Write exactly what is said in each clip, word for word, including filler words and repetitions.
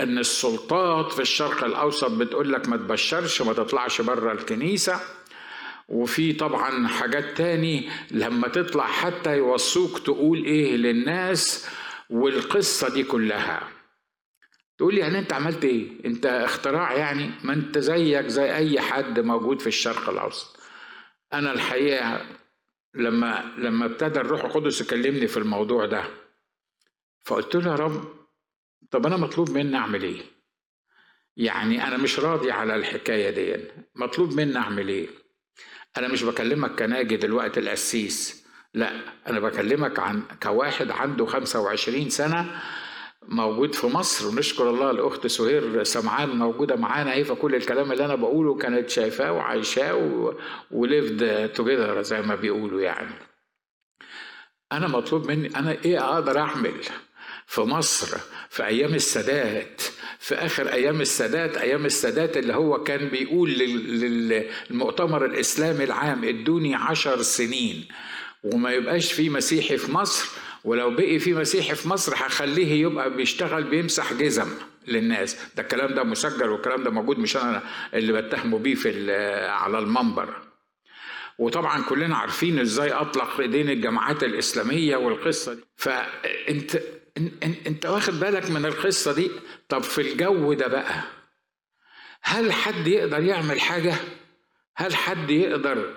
لأن السلطات في الشرق الأوسط بتقول لك ما تبشرش، ما تطلعش بره الكنيسة. وفي طبعا حاجات تاني لما تطلع حتى يوصوك تقول ايه للناس، والقصة دي كلها. تقول يعني انت عملت ايه؟ انت اختراع يعني؟ ما انت زيك زي اي حد موجود في الشرق الاوسط. انا الحقيقة لما لما ابتدى الروح القدس يكلمني في الموضوع ده، فقلت له يا رب، طب انا مطلوب مني اعمل ايه؟ يعني انا مش راضي على الحكاية دي، مطلوب مني اعمل ايه؟ أنا مش بكلمك كناجي دلوقتي القسيس، لا، أنا بكلمك عن كواحد عنده خمسة وعشرين سنة موجود في مصر، ونشكر الله الأخت سهير سمعان موجودة معانا اهي، فكل الكلام اللي أنا بقوله كانت شايفاه وعايشاه و... وليفد توجذر زي ما بيقولوا. يعني أنا مطلوب مني أنا إيه أقدر أعمل في مصر في أيام السادات، في آخر أيام السادات، أيام السادات اللي هو كان بيقول للمؤتمر الإسلامي العام ادوني عشر سنين وما يبقاش في مسيحي في مصر، ولو بقي في مسيحي في مصر هخليه يبقى بيشتغل بيمسح جزم للناس. ده الكلام ده مسجل والكلام ده موجود، مش أنا اللي بتهمه بيه في على المنبر. وطبعا كلنا عارفين ازاي اطلق ايدين الجماعات الاسلاميه والقصه دي. فانت انت واخد بالك من القصه دي؟ طب في الجو ده بقى، هل حد يقدر يعمل حاجه؟ هل حد يقدر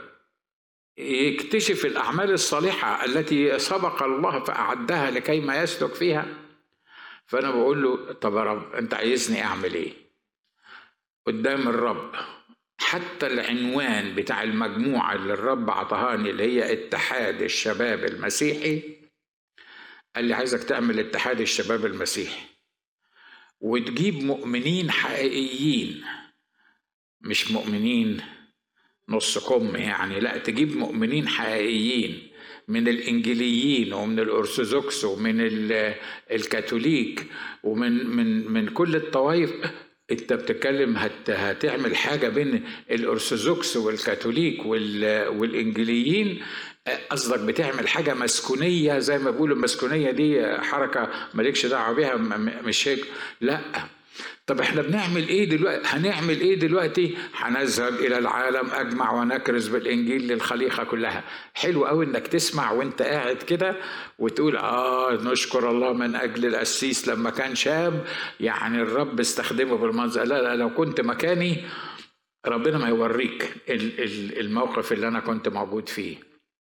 يكتشف الاعمال الصالحه التي سبق الله فاعدها لكي ما يسلك فيها؟ فانا بقول له طب يا رب انت عايزني اعمل ايه قدام الرب؟ حتى العنوان بتاع المجموعة اللي الرب عطهاني اللي هي اتحاد الشباب المسيحي، قال لي عايزك تعمل اتحاد الشباب المسيحي وتجيب مؤمنين حقيقيين، مش مؤمنين نص كم يعني، لا، تجيب مؤمنين حقيقيين من الإنجيليين ومن الأرثوذكس ومن الكاثوليك ومن من من كل الطوائف. انت بتتكلم هت هتعمل حاجه بين الارثوذكس والكاثوليك والانجيليين، قصدك بتعمل حاجه مسكونيه زي ما بيقولوا. المسكونيه دي حركه مالكش دعوه بيها، مش هيك، لا. طب احنا بنعمل ايه دلوقتي؟ هنعمل ايه دلوقتي؟ هنذهب الى العالم اجمع ونكرز بالانجيل للخليقه كلها. حلو قوي انك تسمع وانت قاعد كده وتقول اه نشكر الله من اجل القسيس لما كان شاب، يعني الرب استخدمه بالمنظر. لا لا، لو كنت مكاني ربنا ما يوريك الموقف اللي انا كنت موجود فيه.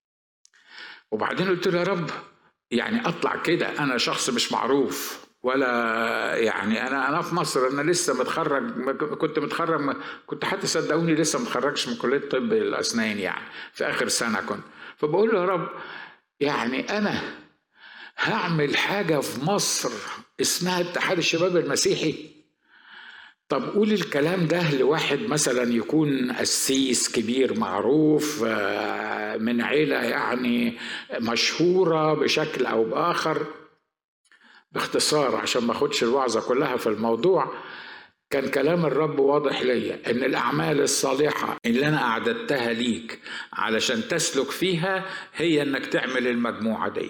وبعدين قلت له يا رب، يعني اطلع كده انا شخص مش معروف، ولا يعني انا انا في مصر، انا لسه متخرج، كنت متخرج، كنت حتى صدقوني لسه متخرجش من كليه طب الاسنان، يعني في اخر سنه كنت. فبقول له يا رب، يعني انا هعمل حاجه في مصر اسمها اتحاد الشباب المسيحي؟ طب قول الكلام ده لواحد مثلا يكون قسيس كبير معروف من عيله يعني مشهوره بشكل او باخر. باختصار عشان ما اخدش الوعظة كلها في الموضوع، كان كلام الرب واضح ليا ان الاعمال الصالحة اللي انا اعددتها ليك علشان تسلك فيها هي انك تعمل المجموعة دي.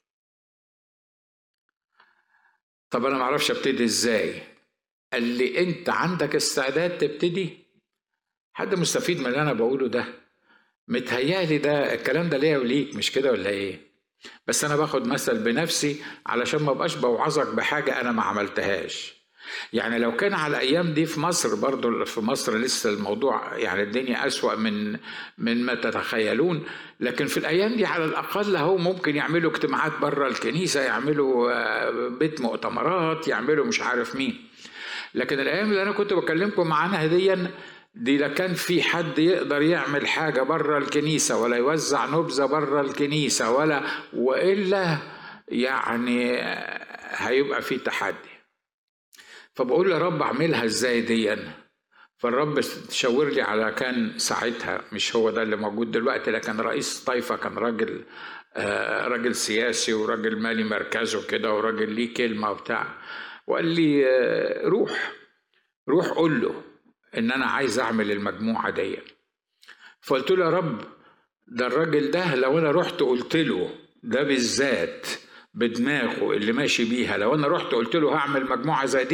طب انا معرفش ابتدي ازاي. قال لي انت عندك استعداد تبتدي؟ حد مستفيد من اللي انا بقوله ده؟ متهيالي ده الكلام ده ليا وليك، مش كده ولا ايه؟ بس انا باخد مثل بنفسي علشان ما بقاش بوعظك بحاجة انا ما عملتهاش. يعني لو كان على الايام دي في مصر، برضو في مصر لسه الموضوع يعني الدنيا اسوأ من من ما تتخيلون، لكن في الايام دي على الاقل هو ممكن يعملوا اجتماعات بره الكنيسة، يعملوا بيت مؤتمرات، يعملوا مش عارف مين. لكن الايام اللي انا كنت بكلمكم عنها هديا دي، لا كان في حد يقدر يعمل حاجة بره الكنيسة ولا يوزع نبذة بره الكنيسة ولا، وإلا يعني هيبقى في تحدي. فبقول يا رب اعملها ازاي دي؟ فالرب شاور لي على، كان ساعتها مش هو ده اللي موجود دلوقتي، لكن رئيس طائفة، كان راجل آه راجل سياسي وراجل مالي مركزه كده وراجل ليه كلمة وبتاع، وقال لي آه روح روح قول له ان انا عايز اعمل المجموعة دي. فقلت له يا رب، ده الراجل ده لو انا رحت قلت له ده بالذات بدماغه اللي ماشي بيها، لو انا رحت قلت له هعمل مجموعة زي دي